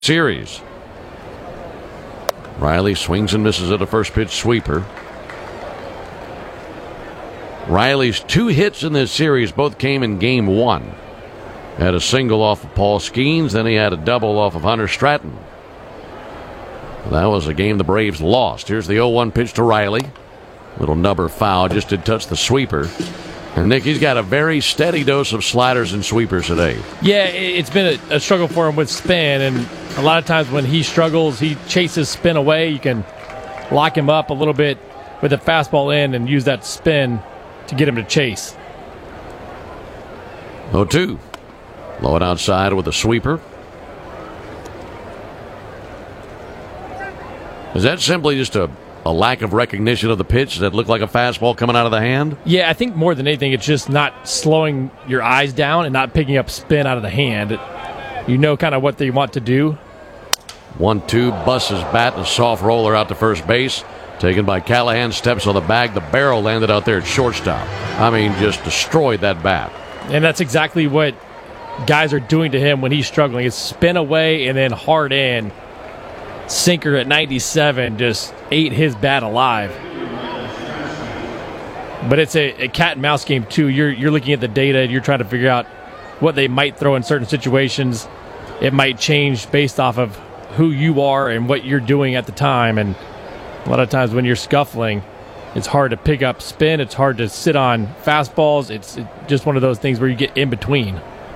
series. Riley swings and misses at a first pitch sweeper. Riley's 2 hits in this series both came in game 1. Had a single off of Paul Skeens, then he had a double off of Hunter Stratton. That was a game the Braves lost. Here's the 0-1 pitch to Riley. Little nubber foul, just did touch the sweeper. And Nick, he's got a very steady dose of sliders and sweepers today. Yeah, it's been a struggle for him with spin, and a lot of times when he struggles, he chases spin away. You can lock him up a little bit with a fastball in and use that spin to get him to chase. 0-2. Low and outside with a sweeper. Is that simply just a lack of recognition of the pitch that looked like a fastball coming out of the hand? Yeah, I think more than anything, it's just not slowing your eyes down and not picking up spin out of the hand. You know kind of what they want to do. 1-2, busts his bat and a soft roller out to first base. Taken by Callahan, steps on the bag. The barrel landed out there at shortstop. I mean, just destroyed that bat. And that's exactly what guys are doing to him when he's struggling. It's spin away and then hard in. Sinker at 97 just ate his bat alive. But it's a cat and mouse game too. You're looking at the data. You're trying to figure out what they might throw in certain situations. It might change based off of who you are and what you're doing at the time. And a lot of times when you're scuffling, it's hard to pick up spin. It's hard to sit on fastballs. It's just one of those things where you get in between.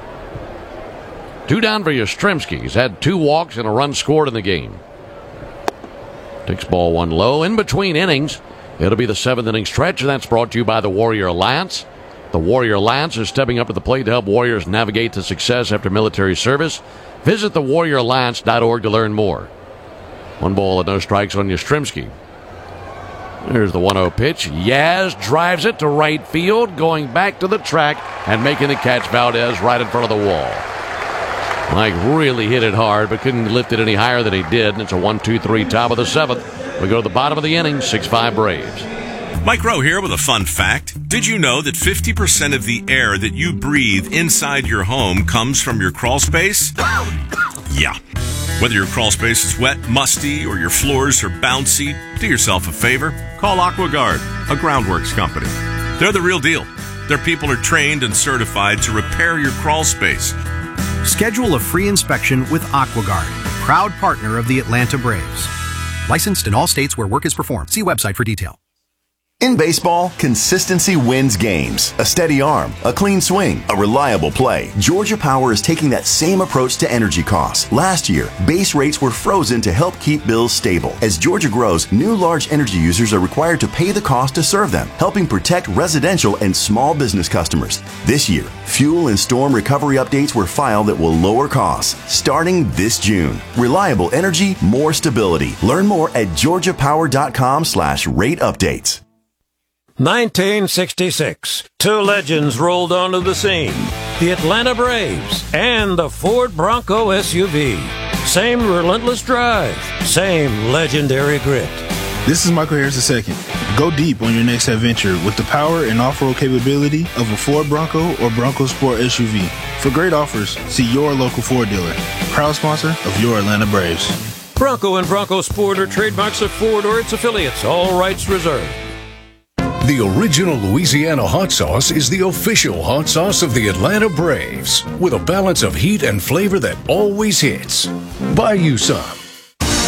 2 down for Yastrzemski. He's had 2 walks and a run scored in the game. Takes ball 1 low. In between innings, it'll be the 7th inning stretch, and that's brought to you by the Warrior Alliance. The Warrior Alliance is stepping up to the plate to help warriors navigate to success after military service. Visit thewarrioralliance.org to learn more. 1 ball and no strikes on Yastrzemski. There's the 1-0 pitch. Yaz drives it to right field, going back to the track and making the catch. Valdez right in front of the wall. Mike really hit it hard, but couldn't lift it any higher than he did. And it's a 1-2-3 top of the 7th. We go to the bottom of the inning, 6-5 Braves. Mike Rowe here with a fun fact. Did you know that 50% of the air that you breathe inside your home comes from your crawl space? Yeah. Whether your crawl space is wet, musty, or your floors are bouncy, do yourself a favor. Call AquaGuard, a groundworks company. They're the real deal. Their people are trained and certified to repair your crawl space. Schedule a free inspection with AquaGuard, proud partner of the Atlanta Braves. Licensed in all states where work is performed. See website for detail. In baseball, consistency wins games. A steady arm, a clean swing, a reliable play. Georgia Power is taking that same approach to energy costs. Last year, base rates were frozen to help keep bills stable. As Georgia grows, new large energy users are required to pay the cost to serve them, helping protect residential and small business customers. This year, fuel and storm recovery updates were filed that will lower costs starting this June. Reliable energy, more stability. Learn more at georgiapower.com/rate updates. 1966, 2 legends rolled onto the scene. The Atlanta Braves and the Ford Bronco SUV. Same relentless drive, same legendary grit. This is Michael Harris II. Go deep on your next adventure with the power and off-road capability of a Ford Bronco or Bronco Sport SUV. For great offers, see your local Ford dealer. Proud sponsor of your Atlanta Braves. Bronco and Bronco Sport are trademarks of Ford or its affiliates. All rights reserved. The original Louisiana hot sauce is the official hot sauce of the Atlanta Braves, with a balance of heat and flavor that always hits. Buy you some.